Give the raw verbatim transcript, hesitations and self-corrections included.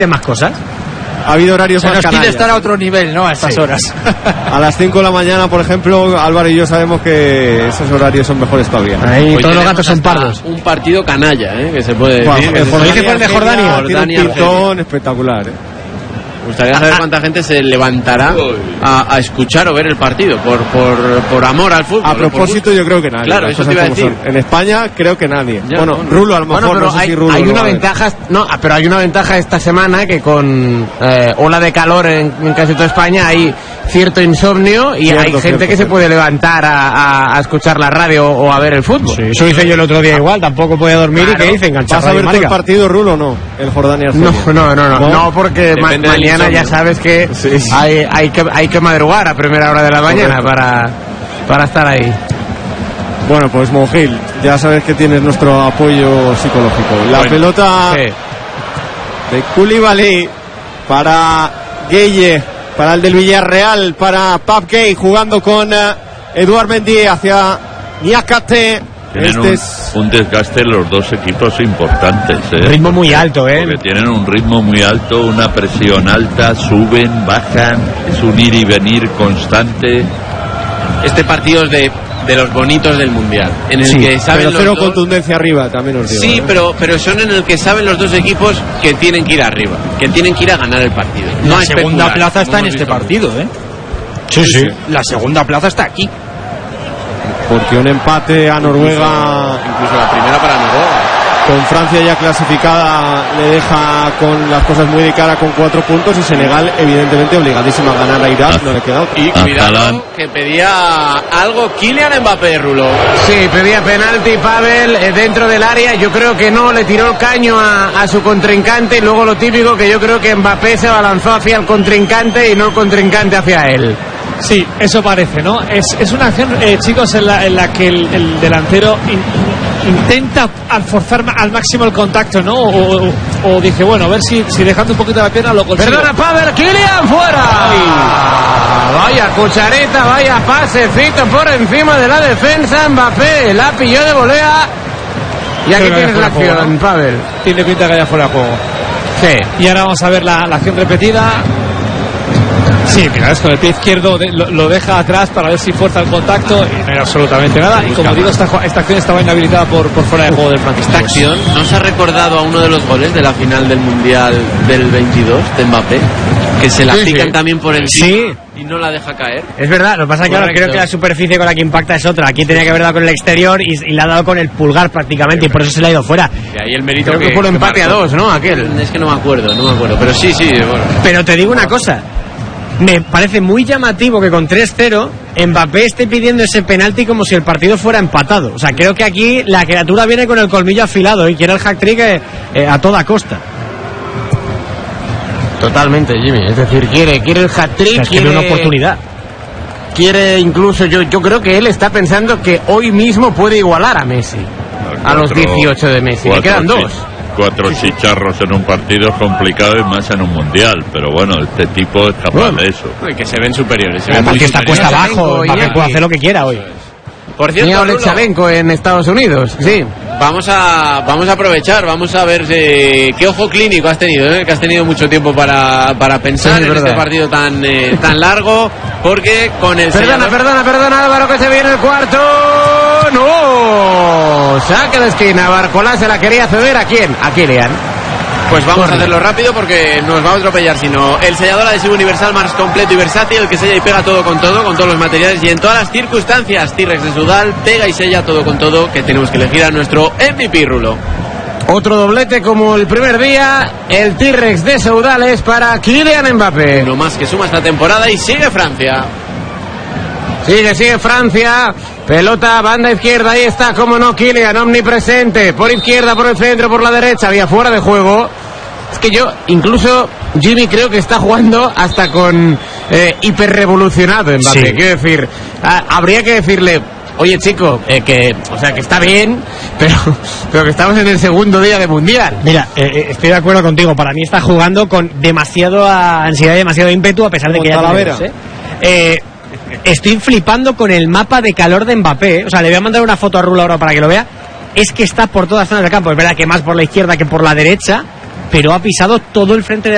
más cosas. Ha habido horarios Se más nos pide canallas. estar a otro nivel, ¿no? A estas Sí. horas. A las cinco de la mañana, por ejemplo, Álvaro y yo sabemos que esos horarios son mejores todavía. Ahí Hoy todos los tenemos gatos son hasta pardos. Un partido canalla, ¿eh? Que se puede Bueno, decir. el Que se- Jordania, ¿Dice por el de Jordania? Tiene un Jordania, pintón espectacular, ¿eh? Me gustaría saber cuánta gente se levantará a, a escuchar o ver el partido por, por, por amor al fútbol. A o por propósito, yo creo que nadie. Claro, las eso cosas te iba a como decir. son. En España, creo que nadie. Ya, bueno, bueno. Rulo, a lo mejor, Bueno, pero no sé hay, si Rulo hay lo una va a ver. ventaja, no, pero hay una ventaja esta semana que con eh, ola de calor en, en casi toda España hay cierto insomnio y Cierto, hay gente cierto, que se cierto. puede levantar a, a- a escuchar la radio o a ver el fútbol. Sí, eso hice yo el otro día igual, tampoco podía dormir. Claro. ¿Y qué hice? Enganchar ¿Vas a ver Radio todo el Marca. partido, Rulo, o no? El Jordania No, Argelia. no, no, no, ¿No? no, porque ma- Depende del mañana ya insomnio. sabes que Sí, sí. hay, hay que hay que madrugar a primera hora de la mañana Correcto. para, para estar ahí. Bueno, pues Monjil, ya sabes que tienes nuestro apoyo psicológico. La Bueno, pelota Sí. de Koulibaly para Gueye, para el del Villarreal, para Pap Gay, jugando con eh, Eduard Mendy hacia Niakate. Tienen Este un, es un desgaste los dos equipos importantes, ¿eh? Ritmo muy alto, ¿eh? Porque tienen un ritmo muy alto, una presión alta, suben, bajan, es un ir y venir constante. Este partido es de, de los bonitos del Mundial. En el sí, que saben pero los cero dos- contundencia arriba, también os digo. Sí, ¿eh? pero, pero son en el que saben los dos equipos que tienen que ir arriba, que tienen que ir a ganar el partido. No La a segunda especular, plaza como está en hemos este visto. partido, ¿eh? Sí, sí. La segunda plaza está aquí. Porque un empate a Noruega, Incluso la primera para Noruega. con Francia ya clasificada, le deja con las cosas muy de cara con cuatro puntos, y Senegal evidentemente obligadísima a ganar a Irak, no le queda otra. Y Ah, cuidado Haaland. que pedía algo Kylian Mbappé, Rulo. Sí, pedía penalti Pavel eh, dentro del área. Yo creo que no, le tiró el caño a, a su contrincante. Y luego lo típico, que yo creo que Mbappé se abalanzó hacia el contrincante y no el contrincante hacia él. Sí, eso parece, ¿no? Es, es una acción, eh, chicos, en la, en la que el, el delantero in- intenta al forzar ma- al máximo el contacto, ¿no? O, o- o dice, bueno, a ver si, si dejando un poquito la pierna lo consigo. Perdona, Pavel, Kylian fuera. Vaya cucharita, vaya pasecito por encima de la defensa. Mbappé la pilló de volea. Y aquí Creo que tienes la haya fuera de juego, acción, ¿no? Pavel. Tiene pinta que haya fuera de juego. Sí. Y ahora vamos a ver la, la acción repetida. Sí, mira, es con el pie izquierdo de- lo, lo deja atrás para ver si fuerza el contacto y no hay absolutamente nada. Y como digo, esta, ju- esta acción estaba inhabilitada por, por fuera de juego del francés. Esta acción nos ha recordado a uno de los goles de la final del Mundial del veintidós de Mbappé, que se la Sí, pican sí. también por encima Sí. y no la deja caer. Es verdad, lo que pasa es que ahora Correcto. creo que la superficie con la que impacta es otra. Aquí tenía que haber dado con el exterior y, y la ha dado con el pulgar prácticamente, y por eso se le ha ido fuera. Y ahí el mérito Creo que fue un empate a marcó. dos, ¿no? Aquel. Es que no me acuerdo, no me acuerdo, pero sí, sí, bueno. Pero te digo una cosa, me parece muy llamativo que con tres cero Mbappé esté pidiendo ese penalti como si el partido fuera empatado. O sea, creo que aquí la criatura viene con el colmillo afilado y quiere el hat-trick eh, eh, a toda costa. Totalmente, Jimmy. Es decir, quiere, quiere el hat-trick, O sea, es que quiere no una oportunidad. Quiere incluso, yo, yo creo que él está pensando que hoy mismo puede igualar a Messi. A los Cuatro- dieciocho de Messi. Le cuatro quedan chi- dos. Cuatro chicharros en un partido es complicado, y más en un mundial. Pero bueno, este tipo es capaz Bueno. de eso. Y que se ven superiores. Se ven Además muy que está superiores. cuesta Iñaki, abajo, Mbappé Iñaki. puede hacer lo que quiera hoy. Por Ni cierto, a Rulo, Olechalenko en Estados Unidos. Sí. vamos a vamos a aprovechar, vamos a ver eh, qué ojo clínico has tenido, ¿eh? Que has tenido mucho tiempo para, para pensar Sí, en verdad. este partido tan eh, tan largo, porque con el Perdona, sellador- perdona, perdona, Álvaro, que se viene el cuarto. ¡No! Saque de esquina. Barcolá se la quería ceder. ¿A quién? A Kylian. Pues vamos Corre. a hacerlo rápido porque nos va a atropellar, sino el sellador adhesivo universal más completo y versátil, el que sella y pega todo con todo, con todos los materiales y en todas las circunstancias. T-Rex de Sudal, pega y sella todo con todo, que tenemos que elegir a nuestro M V P, Rulo. Otro doblete como el primer día. El T-Rex de Saudales para Kylian Mbappé. Uno más que suma esta temporada y sigue Francia. Sigue, sigue Francia. Pelota, banda izquierda, ahí está, como no, Kylian, omnipresente. Por izquierda, por el centro, por la derecha, había fuera de juego. Es que yo, incluso, Jimmy, creo que está jugando hasta con eh, hiperrevolucionado Mbappé. Sí. Quiero decir, ah, habría que decirle, oye chico, eh, que, o sea, que está bien, pero, pero que estamos en el segundo día de Mundial. Mira, eh, eh, estoy de acuerdo contigo. Para mí está jugando con demasiado ansiedad y demasiado ímpetu, a pesar de Como que ya tiene Talavera. dos, ¿eh? Eh, Estoy flipando con el mapa de calor de Mbappé. O sea, le voy a mandar una foto a Rulo ahora para que lo vea. Es que está por todas zonas del campo. Es verdad que más por la izquierda que por la derecha, pero ha pisado todo el frente de